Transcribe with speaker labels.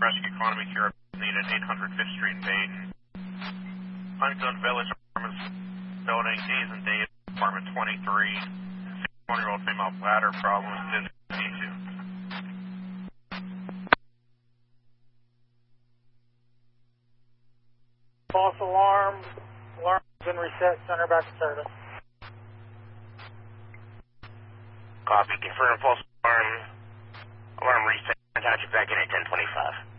Speaker 1: Rescue Economy here needed 800 5th Street in Baden. Huntington Village Apartments Building, Days and Days, Apartment 23. 61-year-old female bladder problems, physical issue.
Speaker 2: False alarm. Alarm's been reset. Center back to service.
Speaker 3: Copy. Confirm false alarm. Alarm reset. Contact you back in at 10:25.